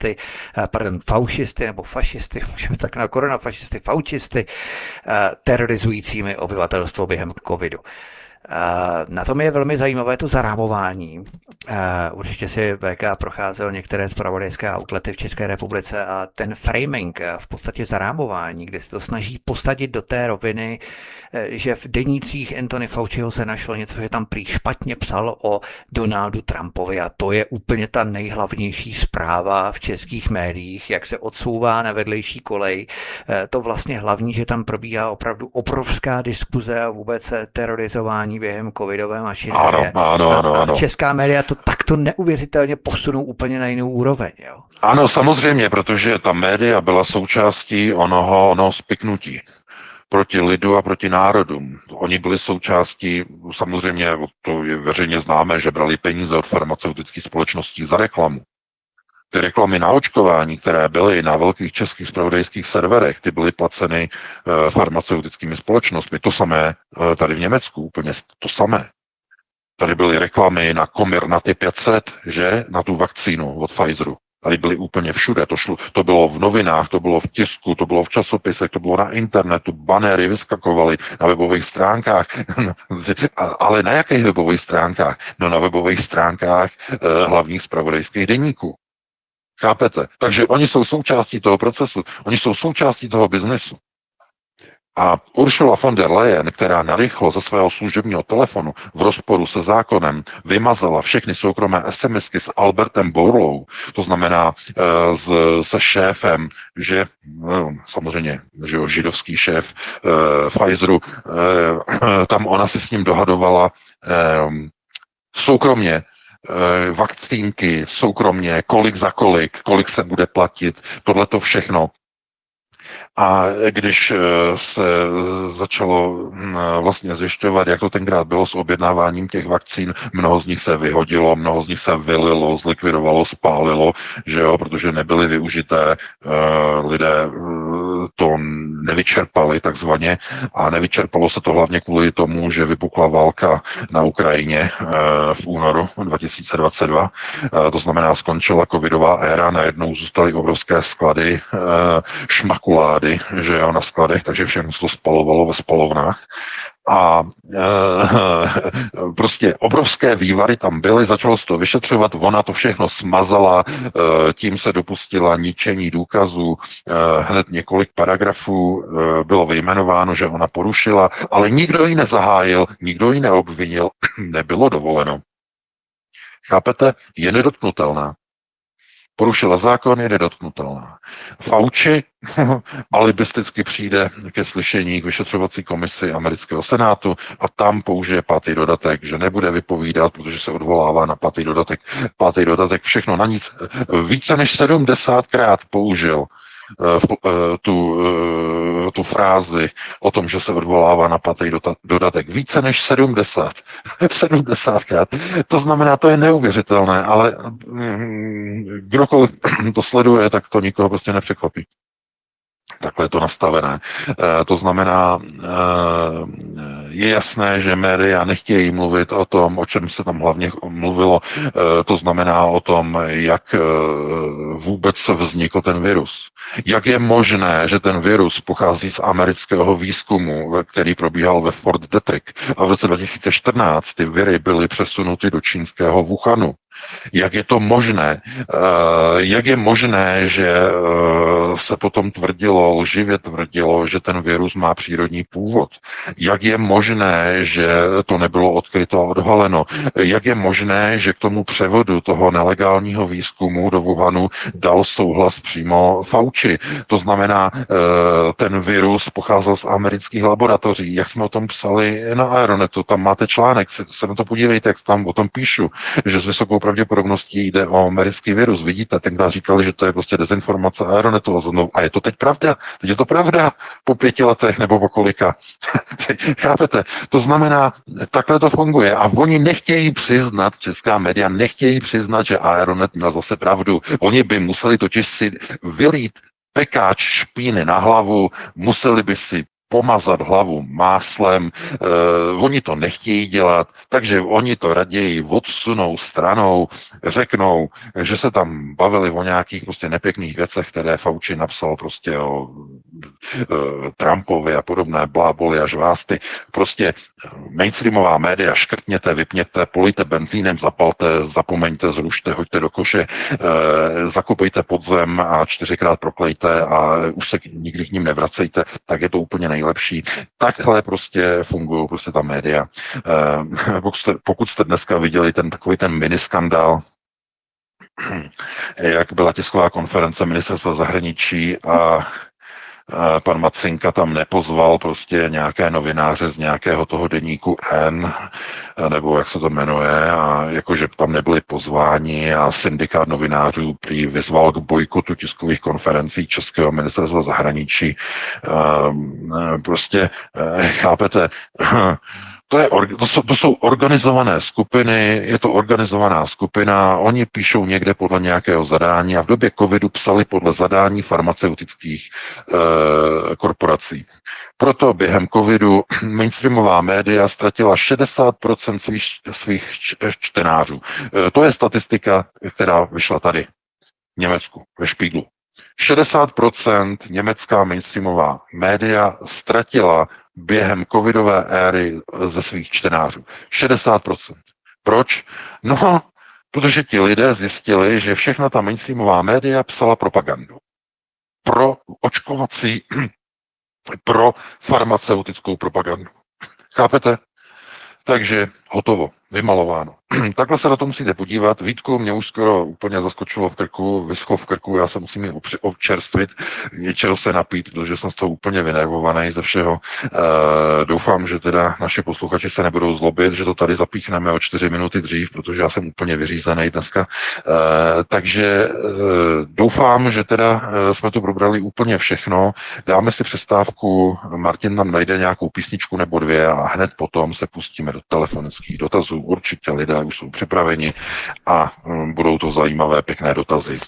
faušisty nebo fašisty, můžeme tak na koronafašisty, faučisty, terorizujícími obyvatelstvo během covidu? Na tom je velmi zajímavé to zarámování. Určitě si VK procházel některé zpravodajské outlety v České republice a ten framing, v podstatě zarámování, kde se to snaží posadit do té roviny, že v denících Anthony Fauciho se našlo něco, že tam prý špatně psal o Donaldu Trumpovi a to je úplně ta nejhlavnější zpráva v českých médiích, jak se odsouvá na vedlejší kolej. To vlastně hlavní, že tam probíhá opravdu obrovská diskuze a vůbec terorizování během covidové mašinerie. Ano. Česká média to takto neuvěřitelně posunou úplně na jinou úroveň. Jo? Ano, samozřejmě, protože ta média byla součástí onoho spiknutí proti lidu a proti národům. Oni byli součástí, samozřejmě to je veřejně známé, že brali peníze od farmaceutických společností za reklamu. Ty reklamy na očkování, které byly na velkých českých zpravodajských serverech, ty byly placeny farmaceutickými společnostmi. To samé tady v Německu, úplně to samé. Tady byly reklamy na Comirnaty 500, že? Na tu vakcínu od Pfizeru. Tady byly úplně všude. To bylo v novinách, to bylo v tisku, to bylo v časopisech, to bylo na internetu, banéry vyskakovaly na webových stránkách. Ale na jakých webových stránkách? No na webových stránkách hlavních zpravodajských deníků. Chápete? Takže oni jsou součástí toho procesu, oni jsou součástí toho biznesu. A Ursula von der Leyen, která narychlo ze svého služebního telefonu v rozporu se zákonem vymazala všechny soukromé SMSky s Albertem Bourlou, to znamená se šéfem, že samozřejmě že židovský šéf Pfizeru, tam ona si s ním dohadovala soukromně vakcínky, soukromně, kolik za kolik se bude platit, tohleto všechno. A když se začalo vlastně zjišťovat, jak to tenkrát bylo s objednáváním těch vakcín, mnoho z nich se vyhodilo, mnoho z nich se vylilo, zlikvidovalo, spálilo, že jo, protože nebyly využité, lidé to nevyčerpali takzvaně a nevyčerpalo se to hlavně kvůli tomu, že vypukla válka na Ukrajině v únoru 2022. To znamená, skončila covidová éra, najednou zůstaly obrovské sklady šmakulády, že jo, na skladech, takže všechno se to spalovalo ve spalovnách. A prostě obrovské vývary tam byly, začalo se to vyšetřovat, ona to všechno smazala, tím se dopustila ničení důkazů, hned několik paragrafů bylo vyjmenováno, že ona porušila, ale nikdo ji nezahájil, nikdo ji neobvinil, nebylo dovoleno. Chápete? Je nedotknutelná. Porušila zákon, je nedotknutelná. Fauci alibisticky přijde ke slyšení k vyšetřovací komisi amerického senátu a tam použije pátý dodatek, že nebude vypovídat, protože se odvolává na pátý dodatek. Pátý dodatek všechno na nic. Více než 70krát použil tu frázi o tom, že se odvolává na pátý dodatek. Více než 70. 70krát. To znamená, to je neuvěřitelné, ale kdokoliv to sleduje, tak to nikoho prostě nepřekvapí. Takhle je to nastavené. To znamená, je jasné, že média nechtějí mluvit o tom, o čem se tam hlavně mluvilo, to znamená o tom, jak vůbec vznikl ten virus. Jak je možné, že ten virus pochází z amerického výzkumu, který probíhal ve Fort Detrick a v roce 2014 ty viry byly přesunuty do čínského Wuhanu. Jak je to možné? Jak je možné, že se potom tvrdilo, lživě tvrdilo, že ten virus má přírodní původ? Jak je možné, že to nebylo odkryto a odhaleno? Jak je možné, že k tomu převodu toho nelegálního výzkumu do Wuhanu dal souhlas přímo Fauci? To znamená, ten virus pocházel z amerických laboratoří. Jak jsme o tom psali na Aeronetu, tam máte článek, se na to podívejte, jak tam o tom píšu, že s vysokou pravděpodobností jde o americký virus. Vidíte, tenkrát říkali, že to je prostě dezinformace Aeronetu a je to teď pravda. Teď je to pravda po 5 letech nebo po kolika. Chápete? To znamená, takhle to funguje a oni nechtějí přiznat, česká média nechtějí přiznat, že Aeronet měl zase pravdu. Oni by museli totiž si vylít pekáč špíny na hlavu, museli by si pomazat hlavu máslem, oni to nechtějí dělat, takže oni to raději odsunou stranou, řeknou, že se tam bavili o nějakých prostě nepěkných věcech, které Fauci napsal prostě o Trumpovi a podobné bláboli a žvásty. Prostě mainstreamová média škrtněte, vypněte, polijte benzínem, zapalte, zapomeňte, zrušte, hoďte do koše, zakopejte pod zem a 4krát proklejte a už se nikdy k ním nevracejte, tak je to úplně nejlepší. Takhle prostě fungují prostě ta média. Pokud jste dneska viděli takový ten miniskandál, jak byla tisková konference ministerstva zahraničí a pan Macinka tam nepozval prostě nějaké novináře z nějakého toho deníku N, nebo jak se to jmenuje, a jakože tam nebyli pozváni a syndikát novinářů prý vyzval k bojkotu tiskových konferencí Českého ministerstva zahraničí. Prostě chápete, to jsou organizované skupiny, je to organizovaná skupina, oni píšou někde podle nějakého zadání a v době covidu psali podle zadání farmaceutických korporací. Proto během covidu mainstreamová média ztratila 60% svých čtenářů. To je statistika, která vyšla tady v Německu, ve Špíglu. 60% německá mainstreamová média ztratila během covidové éry ze svých čtenářů. 60%. Proč? No, protože ti lidé zjistili, že všechna ta mainstreamová média psala propagandu. Pro očkovací, pro farmaceutickou propagandu. Chápete? Takže hotovo. Vymalováno. Takhle se na to musíte podívat. Vítku, mě už skoro úplně zaskočilo v krku, vyschlo v krku, já se musím občerstvit, něčeho se napít, protože jsem z toho úplně vynervovaný ze všeho. Doufám, že teda naši posluchači se nebudou zlobit, že to tady zapíchneme o 4 minuty dřív, protože já jsem úplně vyřízený dneska. Takže doufám, že teda jsme to probrali úplně všechno. Dáme si přestávku, Martin nám najde nějakou písničku nebo dvě a hned potom se pustíme do telefonických dotazů. Určitě lidé už jsou připraveni a budou to zajímavé, pěkné dotazy.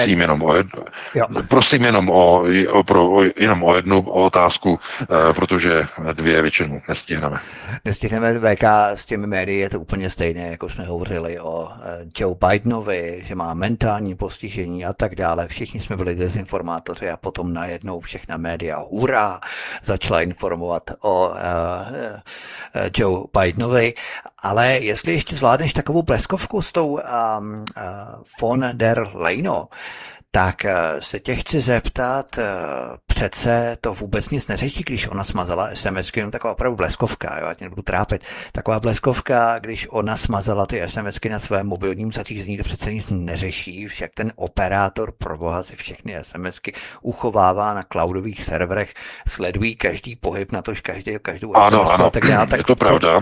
Prosím jenom o jednu otázku, protože dvě většinou nestihneme. Nestihneme, VK, s těmi médii je to úplně stejné, jako jsme hovořili o Joe Bidenovi, že má mentální postižení a tak dále. Všichni jsme byli dezinformátoři a potom najednou všechna média hurá začala informovat o Joe Bidenovi. Ale jestli ještě zvládneš takovou bleskovku s tou von der Leyenou, tak se tě chci zeptat, přece to vůbec nic neřeší, když ona smazala SMSky, jenom taková opravdu bleskovka, jo, ať nebudu trápit. Taková bleskovka, když ona smazala ty SMSky na svém mobilním zařízení, to přece nic neřeší, však ten operátor proboha si všechny SMSky uchovává na cloudových serverech, sledují každý pohyb na tož každou ano, SMSku a tak dále. Je to pravda,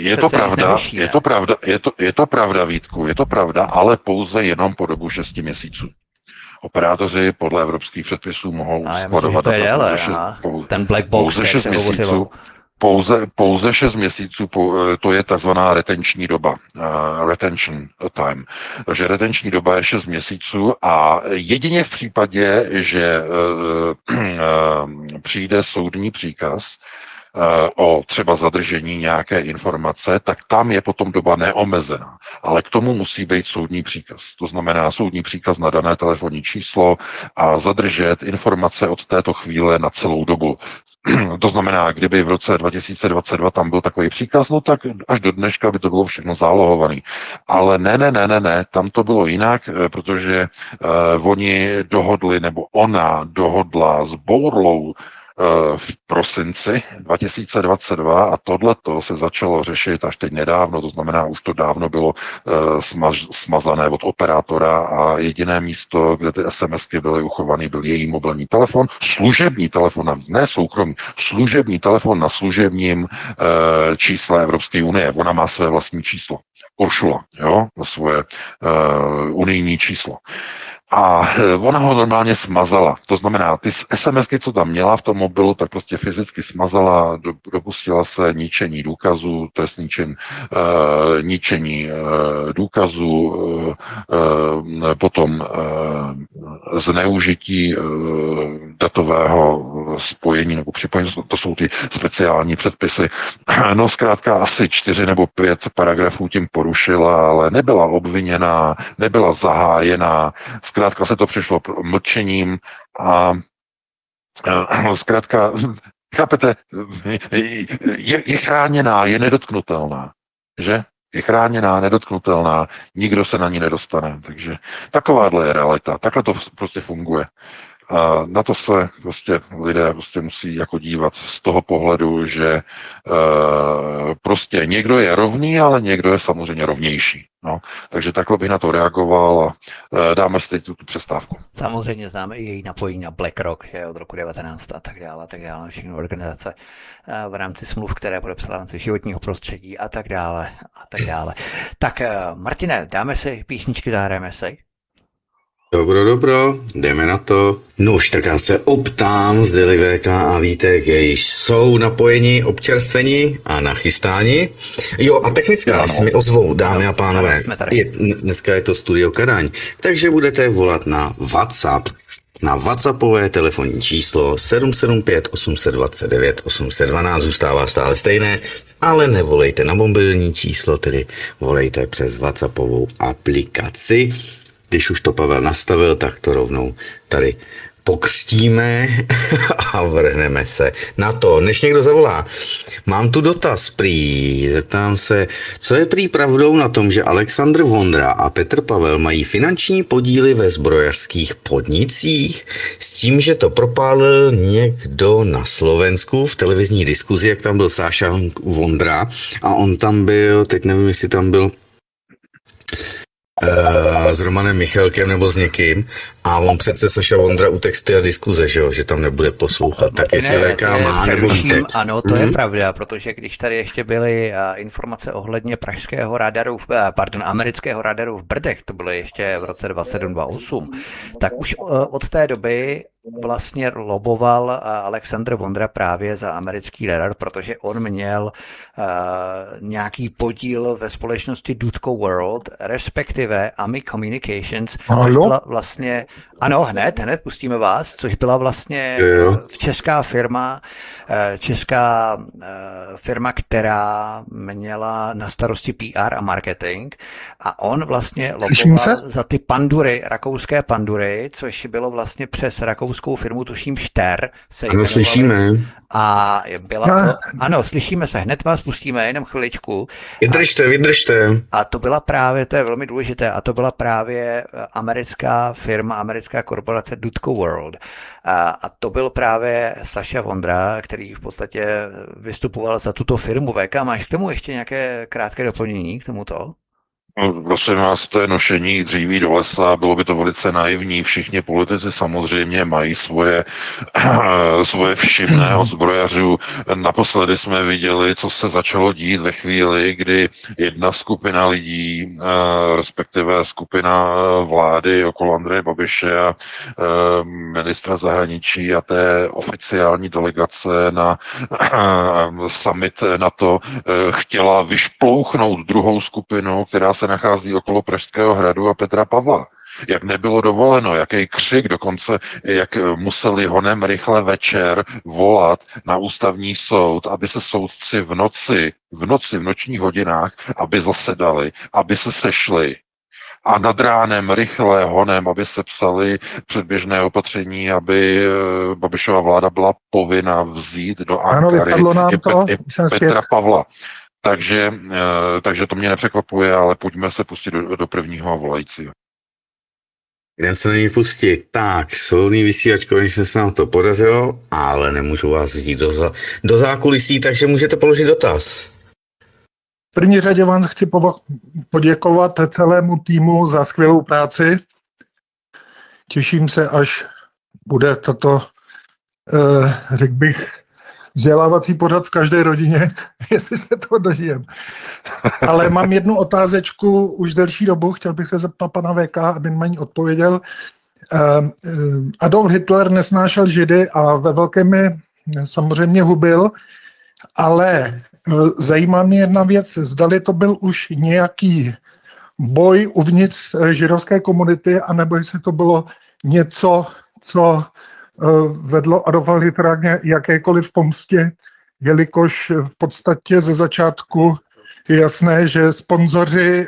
je to pravda, Vítku, je to pravda, ale pouze jenom po dobu 6 měsíců. Operátoři podle evropských předpisů mohou skladovat data ten black box, pouze 6 měsíců. Pouze 6 měsíců, to je takzvaná retenční doba, retention time. Takže retenční doba je 6 měsíců a jedině v případě, že přijde soudní příkaz o třeba zadržení nějaké informace, tak tam je potom doba neomezená. Ale k tomu musí být soudní příkaz. To znamená soudní příkaz na dané telefonní číslo a zadržet informace od této chvíle na celou dobu. To znamená, kdyby v roce 2022 tam byl takový příkaz, no tak až do dneška by to bylo všechno zálohované. Ale ne, tam to bylo jinak, protože oni dohodli, nebo ona dohodla s Bourlou v prosinci 2022 a tohleto se začalo řešit až teď nedávno, to znamená, už to dávno bylo smazané od operátora a jediné místo, kde ty SMSky byly uchované, byl její mobilní telefon, služební telefon, ne soukromý, služební telefon na služebním čísle Evropské unie. Ona má své vlastní číslo. Uršula, jo, svoje unijní číslo. A ona ho normálně smazala. To znamená, ty SMSky, co tam měla v tom mobilu, tak prostě fyzicky smazala, dopustila se ničení důkazů, trestný čin ničení důkazů, potom zneužití datového spojení nebo připojení, to jsou ty speciální předpisy. No zkrátka asi 4 nebo 5 paragrafů tím porušila, ale nebyla obviněná, nebyla zahájená, zkrátka se to přišlo mlčením a zkrátka, chápete, je chráněná, je nedotknutelná, že? Je chráněná, nedotknutelná, nikdo se na ní nedostane, takže takováhle je realita, takhle to prostě funguje. A na to se prostě lidé prostě musí jako dívat z toho pohledu, že prostě někdo je rovný, ale někdo je samozřejmě rovnější. No, takže takhle bych na to reagoval a dáme si teď tu přestávku. Samozřejmě známe i její napojení na BlackRock, že od roku 19 a tak dále, všechny organizace v rámci smluv, které podepsala v rámci životního prostředí a tak dále. Tak Martine, dáme si písničky, zahrajeme si. Dobro, jdeme na to. No už tak já se optám, zde VK a Vítek jsou napojeni, občerstvení a nachystáni. Jo a technická se mi ozvou, dámy a pánové. Dneska je to Studio Kadaň, takže budete volat na WhatsApp. Na WhatsAppové telefonní číslo 775 829 812 zůstává stále stejné, ale nevolejte na mobilní číslo, tedy volejte přes WhatsAppovou aplikaci. Když už to Pavel nastavil, tak to rovnou tady pokřtíme a vrhneme se na to. Než někdo zavolá, mám tu dotaz prý, zeptám se, co je prý pravdou na tom, že Alexandr Vondra a Petr Pavel mají finanční podíly ve zbrojařských podnicích, s tím, že to propálil někdo na Slovensku v televizní diskuzi, jak tam byl Sáša Vondra a on tam byl, teď nevím, jestli tam byl s Romanem Michalkem nebo s někým a on přece Saša Vondra utek z té diskuze, že tam nebude poslouchat. Tak jestli VK má nebo Vítek. Ano, to je pravda, protože když tady ještě byly informace ohledně pražského radaru, amerického radaru v Brdech, to bylo ještě v roce 27-28, tak už od té doby vlastně loboval Alexandr Vondra právě za americký radar, protože on měl nějaký podíl ve společnosti Dutco World, respektive AMI Communications, což byla vlastně, ano, hned pustíme vás, což byla vlastně česká firma, která měla na starosti PR a marketing a on vlastně loboval za ty pandury, rakouské pandury, což bylo vlastně přes rakouskou firmu, tuším Šter. Ano, slyšíme. A byla, ano, slyšíme se, hned vás pustíme, jenom chviličku. Vydržte. A to byla právě, to je velmi důležité, a to byla právě americká firma, americká korporace Dutco World. A to byl právě Saša Vondra, který v podstatě vystupoval za tuto firmu VK. Máš k tomu ještě nějaké krátké doplnění k tomuto? Prosím vás, to je nošení dříví do lesa, bylo by to velice naivní. Všichni politici samozřejmě mají svoje všimné od zbrojařů. Naposledy jsme viděli, co se začalo dít ve chvíli, kdy jedna skupina lidí, respektive skupina vlády okolo Andreje Babiše a ministra zahraničí a té oficiální delegace na summit NATO chtěla vyšplouchnout druhou skupinu, která se nachází okolo Pražského hradu a Petra Pavla. Jak nebylo dovoleno, jaký křik, dokonce jak museli honem rychle večer volat na ústavní soud, aby se soudci v nočních hodinách, aby zasedali, aby se sešli a nad ránem rychle honem, aby se psali předběžné opatření, aby Babišova vláda byla povinna vzít do Ankary i Petra Pavla. Takže to mě nepřekvapuje, ale pojďme se pustit do prvního volajícího. Jeden se není pustit. Tak, svobodný vysílač, konečně se nám to podařilo, ale nemůžu vás vzít do zákulisí, takže můžete položit dotaz. V první řadě vám chci poděkovat celému týmu za skvělou práci. Těším se, až bude tato, řekl bych, vzdělávací pořad v každé rodině, jestli se toho dožijem. Ale mám jednu otázečku už delší dobu, chtěl bych se zeptat pana VK, aby na ní odpověděl. Adolf Hitler nesnášel Židy a ve velkém je samozřejmě hubil, ale zajímá mě jedna věc, zdali to byl už nějaký boj uvnitř židovské komunity, anebo jestli to bylo něco, co vedlo Adolfa Hitlera k jakékoliv pomstě, jelikož v podstatě ze začátku je jasné, že sponzoři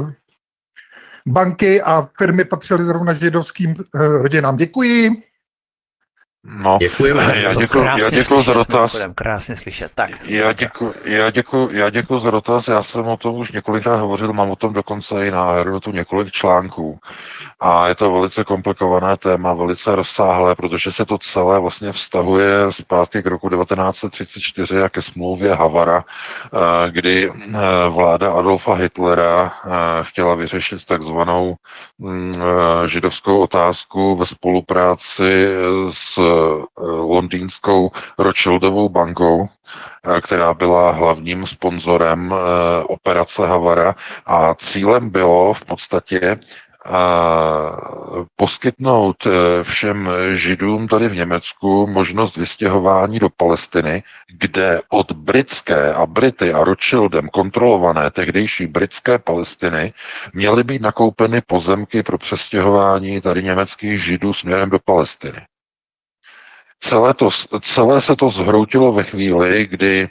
banky a firmy patřily zrovna židovským rodinám. Děkuji. No, já děkuji za dotaz. Krásně slyšet. Tak. Já děkuji za dotaz. Já jsem o tom už několikrát hovořil, mám o tom dokonce i na Aeronetu několik článků. A je to velice komplikované téma, velice rozsáhlé, protože se to celé vlastně vztahuje zpátky k roku 1934 a ke smlouvě Havara, kdy vláda Adolfa Hitlera chtěla vyřešit takzvanou židovskou otázku ve spolupráci s londýnskou Rothschildovou bankou, která byla hlavním sponzorem operace Havara a cílem bylo v podstatě poskytnout všem Židům tady v Německu možnost vystěhování do Palestiny, kde od britské a Brity a Rothschildem kontrolované tehdejší britské Palestiny měly být nakoupeny pozemky pro přestěhování tady německých Židů směrem do Palestiny. Celé se to zhroutilo ve chvíli, kdy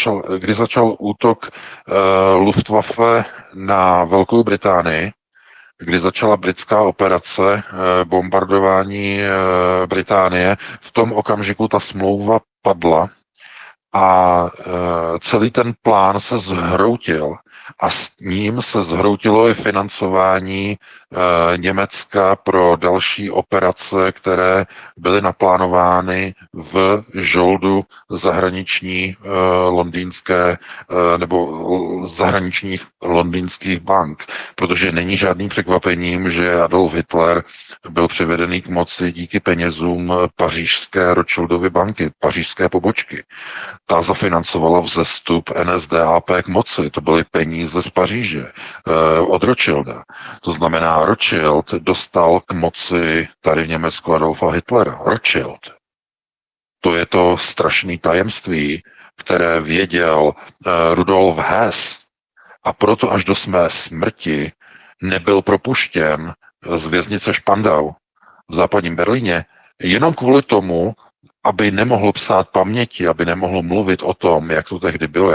začal útok Luftwaffe na Velkou Británii kdy začala britská operace bombardování Británie, v tom okamžiku ta smlouva padla a celý ten plán se zhroutil a s ním se zhroutilo i financování Německa pro další operace, které byly naplánovány v žoldu zahraniční londýnské nebo zahraničních londýnských bank, protože není žádným překvapením, že Adolf Hitler byl přivedený k moci díky penězům pařížské Rothschildovy banky, pařížské pobočky. Ta zafinancovala vzestup NSDAP k moci. To byly peníze z Paříže od Rothschilda. To znamená, Rothschild dostal k moci tady v Německu Adolfa Hitlera. Rothschild. To je to strašné tajemství, které věděl Rudolf Hess a proto až do své smrti nebyl propuštěn z věznice Spandau v západním Berlíně jenom kvůli tomu, aby nemohl psát paměti, aby nemohl mluvit o tom, jak to tehdy bylo,